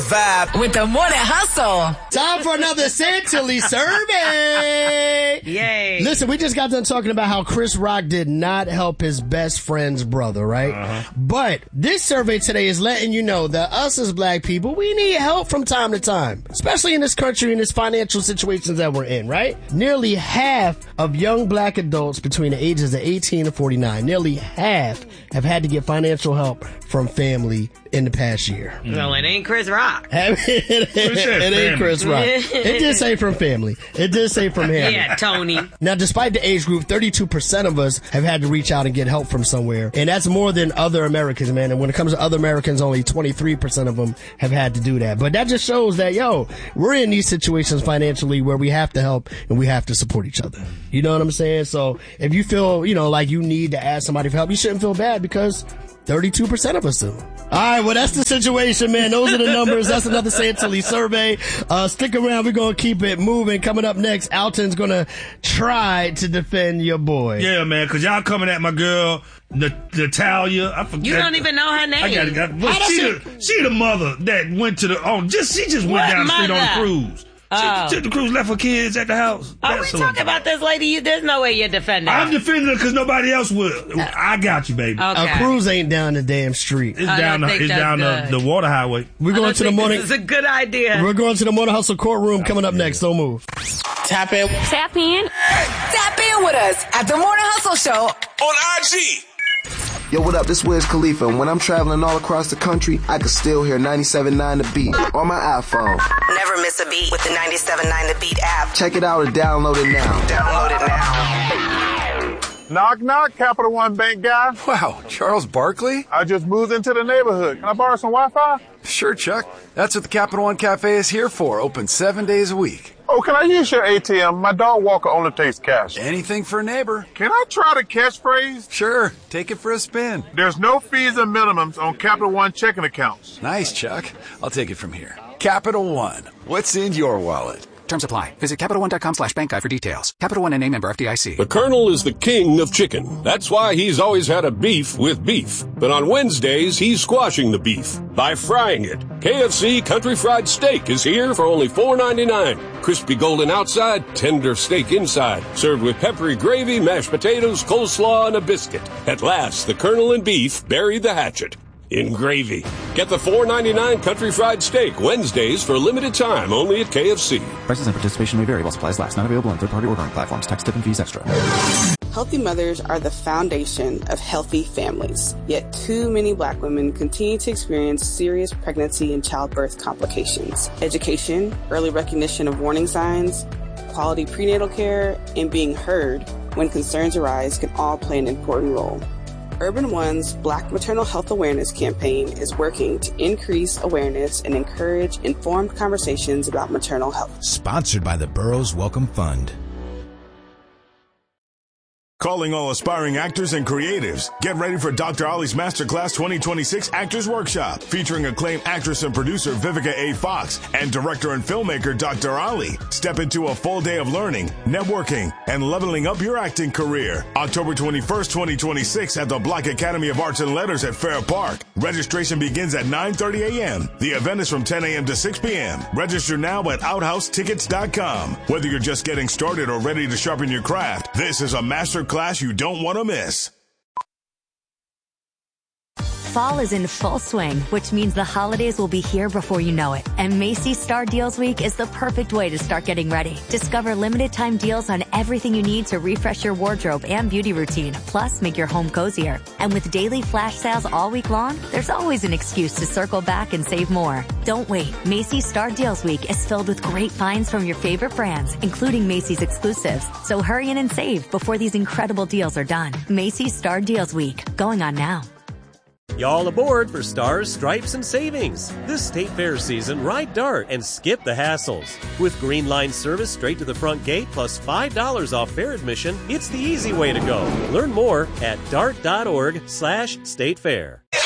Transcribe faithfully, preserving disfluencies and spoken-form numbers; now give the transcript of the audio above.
vibe with the Morning Hustle. Time for another Santilly survey. Yay. Listen, we just got done talking about how Chris Rock did not help his best friend's brother, right? Uh-huh. But this survey today is letting you know that us as black people, we need help from time to time, especially in this country, in this financial situations that we're in, right? Nearly half of young black adults between the ages of eighteen and forty-nine, nearly half have had to get financial help from family in the past year. No, it ain't Chris Rock. it, it, it ain't Chris Rock. It did say from family. It did say from him. Yeah, Tony. Now, despite the age group, thirty-two percent of us have had to reach out and get help from somewhere. And that's more than other Americans, man. And when it comes to other Americans, only twenty-three percent of them have had to do that. But that just shows that, yo, we're in these situations financially where we have to help and we have to support each other. You know what I'm saying? So if you feel, you know, like you need to ask somebody for help, you shouldn't feel bad because thirty-two percent of us do. All right, well, that's the situation, man. Those are the numbers. That's another Santilly survey. Uh, stick around. We're going to keep it moving. Coming up next, Alton's going to try to defend your boy. Yeah, man, because y'all coming at my girl, Natalia. I forget. You don't even know her name. I got, got, well, she, the, she the mother that went to the, oh, just she just went what down the street mother? on the cruise. Oh. She took the cruise, left her kids at the house. Are we talking about this lady? You, there's no way you're defending her. I'm defending her because nobody else will. I got you, baby. Okay. A cruise ain't down the damn street. It's down, the, it's down the, the water highway. We're going to the morning. This is a good idea. We're going to the Morning Hustle courtroom coming up next. Don't move. Tap in. Tap in. Tap in with us at the Morning Hustle Show on I G. Yo, what up? This Wiz Khalifa, and when I'm traveling all across the country, I can still hear ninety-seven point nine The Beat on my iPhone. Never miss a beat with the ninety-seven point nine The Beat app. Check it out or download it now. Download it now. Knock, knock, Capital One Bank guy. Wow, Charles Barkley? I just moved into the neighborhood. Can I borrow some Wi-Fi? Sure, Chuck. That's what the Capital One Cafe is here for, open seven days a week. Oh, can I use your A T M? My dog walker only takes cash. Anything for a neighbor. Can I try the catchphrase? Sure, take it for a spin. There's no fees and minimums on Capital One checking accounts. Nice, Chuck. I'll take it from here. Capital One. What's in your wallet? Terms apply. Visit Capital One dot com slash bank guide for details. Capital One N A member F D I C. The Colonel is the king of chicken. That's why he's always had a beef with beef. But on Wednesdays, he's squashing the beef by frying it. K F C Country Fried Steak is here for only four ninety-nine. Crispy golden outside, tender steak inside. Served with peppery gravy, mashed potatoes, coleslaw, and a biscuit. At last, the Colonel and beef buried the hatchet in gravy. Get the four ninety-nine Country Fried Steak Wednesdays for a limited time only at K F C. Prices and participation may vary while supplies last. Not available on third-party ordering platforms. Tax, tip, and fees extra. Healthy mothers are the foundation of healthy families. Yet too many black women continue to experience serious pregnancy and childbirth complications. Education, early recognition of warning signs, quality prenatal care, and being heard when concerns arise can all play an important role. Urban One's Black Maternal Health Awareness campaign is working to increase awareness and encourage informed conversations about maternal health. Sponsored by the Burroughs Welcome Fund. Calling all aspiring actors and creatives. Get ready for Doctor Ollie's Masterclass twenty twenty-six Actors Workshop, featuring acclaimed actress and producer Vivica A. Fox and director and filmmaker Doctor Ollie. Step into a full day of learning, networking, and leveling up your acting career. October twenty-first, twenty twenty-six at the Black Academy of Arts and Letters at Fair Park. Registration begins at nine thirty a.m. The event is from ten a.m. to six p.m. Register now at outhouse tickets dot com. Whether you're just getting started or ready to sharpen your craft, this is a master class you don't want to miss. Fall is in full swing, which means the holidays will be here before you know it. And Macy's Star Deals Week is the perfect way to start getting ready. Discover limited time deals on everything you need to refresh your wardrobe and beauty routine, plus make your home cozier. And with daily flash sales all week long, there's always an excuse to circle back and save more. Don't wait. Macy's Star Deals Week is filled with great finds from your favorite brands, including Macy's exclusives. So hurry in and save before these incredible deals are done. Macy's Star Deals Week, going on now. Y'all aboard for Stars, Stripes, and Savings. This State Fair season, ride Dart and skip the hassles. With Green Line service straight to the front gate plus five dollars off fair admission, it's the easy way to go. Learn more at dart dot org slash state fair.